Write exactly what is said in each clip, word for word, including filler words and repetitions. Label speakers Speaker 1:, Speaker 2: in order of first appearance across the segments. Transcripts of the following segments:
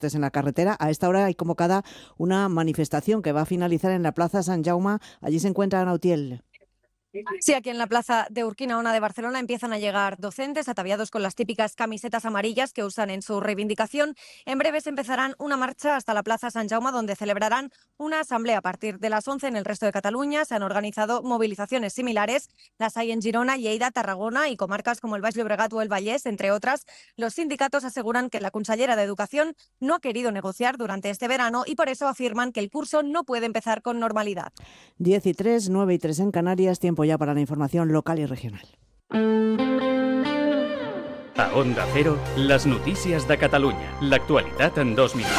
Speaker 1: en la carretera. A esta hora hay convocada una manifestación que va a finalizar en la Plaza San Jaume. Allí se encuentra Ana Utiel.
Speaker 2: Sí, aquí en la plaza de Urquinaona de Barcelona empiezan a llegar docentes ataviados con las típicas camisetas amarillas que usan en su reivindicación. En breves empezarán una marcha hasta la plaza San Jaume, donde celebrarán una asamblea a partir de las once en el resto de Cataluña. Se han organizado movilizaciones similares, las hay en Girona, Lleida, Tarragona y comarcas como el Baix Llobregat o el Vallès, entre otras. Los sindicatos aseguran que la consellera de Educación no ha querido negociar durante este verano y por eso afirman que el curso no puede empezar con normalidad.
Speaker 1: diez y tres, nueve y tres en Canarias, tiempo ya para la información local y regional.
Speaker 3: A Onda Cero, les notícies de Catalunya. L'actualitat en dos minuts.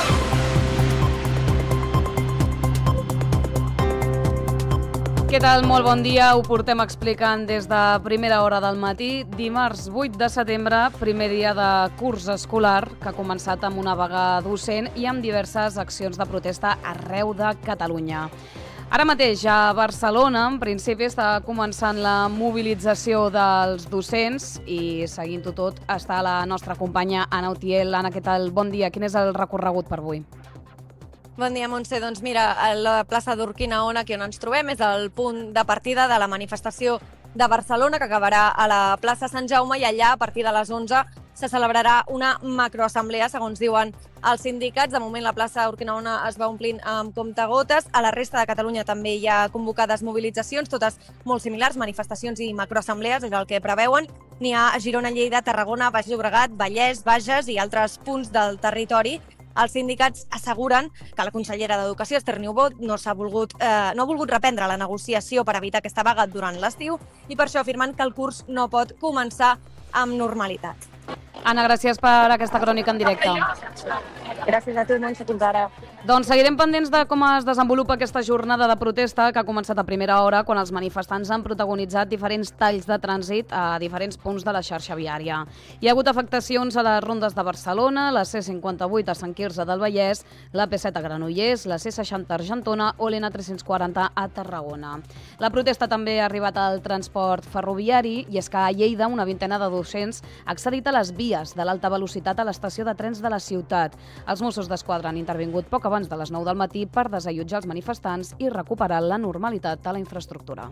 Speaker 4: Què tal? Molt bon dia. Ho portem explicant des de primera hora del matí. Dimarts vuit de setembre, primer dia de curs escolar, que ha començat amb una vaga docent i amb diverses accions de protesta arreu de Catalunya. Ara mateix a Barcelona, en principi, està començant la mobilització dels docents i seguint-ho tot està la nostra companya Ana Utiel. Ana, què tal? Bon dia. Quin és el recorregut per avui?
Speaker 2: Bon dia, Montse. Doncs mira, a la plaça d'Urquinaona, aquí on ens trobem, és el punt de partida de la manifestació de Barcelona, que acabarà a la plaça Sant Jaume, i allà, a partir de les onze, se celebrarà una macroassemblea, segons diuen els sindicats. De moment la plaça Urquinaona es va omplint amb comptagotes. A la resta de Catalunya també hi ha convocades mobilitzacions, totes molt similars, manifestacions i macroassemblees, és el que preveuen. N'hi ha a Girona, Lleida, Tarragona, Baix Llobregat, Vallès, Bages i altres punts del territori. Els sindicats asseguren que la consellera d'Educació, Esther Niubó, no s'ha volgut, eh, no ha volgut reprendre la negociació per evitar aquesta vaga durant l'estiu i per això afirmen que el curs no pot començar amb normalitat.
Speaker 4: Anna, gràcies per aquesta crònica en directe.
Speaker 2: Gràcies a tu, Montse, fins ara.
Speaker 4: Doncs seguirem pendents de com es desenvolupa aquesta jornada de protesta que ha començat a primera hora, quan els manifestants han protagonitzat diferents talls de trànsit a diferents punts de la xarxa viària. Hi ha hagut afectacions a les rondes de Barcelona, la C cinquanta-vuit a Sant Quirze del Vallès, la P set a Granollers, la C seixanta a Argentona o l'N tres-cents quaranta a Tarragona. La protesta també ha arribat al transport ferroviari i és que a Lleida una vintena de docents ha accedit a les vies de l'alta velocitat a l'estació de trens de la ciutat. Els Mossos d'Esquadra han intervingut poc abans de les nou del matí per desallotjar els manifestants i recuperar la normalitat de la infraestructura.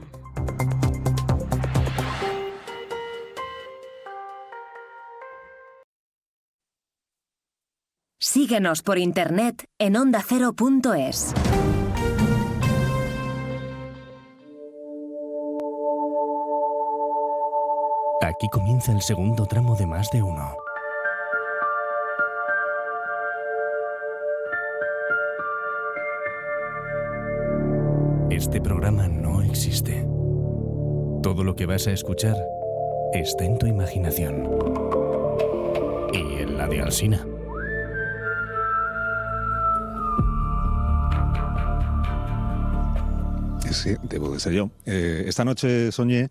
Speaker 5: Síguenos por internet en onda cero punto es.
Speaker 6: Aquí comienza el segundo tramo de Más de Uno. Este programa no existe. Todo lo que vas a escuchar está en tu imaginación. Y en la de Alsina.
Speaker 7: Sí, debo de ser yo. Eh, esta noche soñé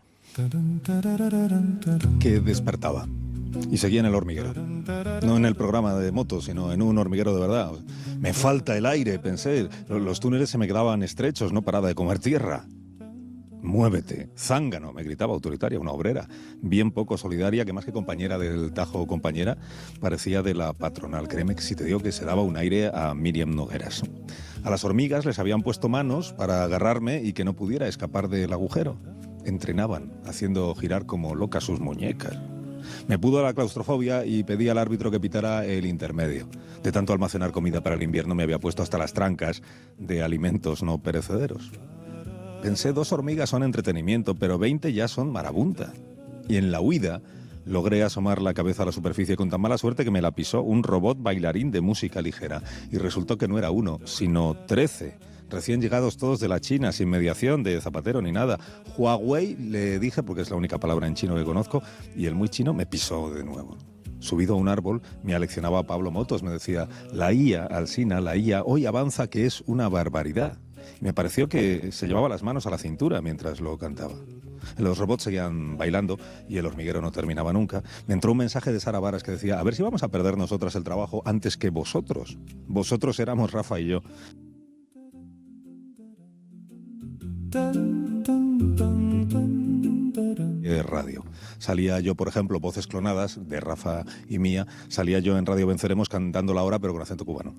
Speaker 7: que despertaba y seguía en el hormiguero. No en el programa de motos, sino en un hormiguero de verdad. Me falta el aire, pensé. Los túneles se me quedaban estrechos, no paraba de comer tierra. Muévete, zángano, me gritaba autoritaria, una obrera, bien poco solidaria, que más que compañera del Tajo o compañera, parecía de la patronal. Créeme que si te digo que se daba un aire a Míriam Nogueras. A las hormigas les habían puesto manos para agarrarme y que no pudiera escapar del agujero. Entrenaban, haciendo girar como locas sus muñecas. Me pudo la claustrofobia y pedí al árbitro que pitara el intermedio. De tanto almacenar comida para el invierno me había puesto hasta las trancas de alimentos no perecederos. Pensé, dos hormigas son entretenimiento, pero veinte ya son marabunta. Y en la huida logré asomar la cabeza a la superficie con tan mala suerte que me la pisó un robot bailarín de música ligera. Y resultó que no era uno, sino trece. Recién llegados todos de la China, sin mediación de Zapatero ni nada. Huawei le dije, porque es la única palabra en chino que conozco, y el muy chino me pisó de nuevo. Subido a un árbol, me aleccionaba Pablo Motos, me decía, la I A, Alsina, la I A, hoy avanza que es una barbaridad. Me pareció que se llevaba las manos a la cintura mientras lo cantaba. Los robots seguían bailando y el hormiguero no terminaba nunca. Me entró un mensaje de Sara Varas que decía, a ver si vamos a perder nosotras el trabajo antes que vosotros. Vosotros éramos Rafa y yo. radio. Salía yo, por ejemplo, Voces Clonadas, de Rafa y mía, salía yo en Radio Venceremos cantando la hora, pero con acento cubano.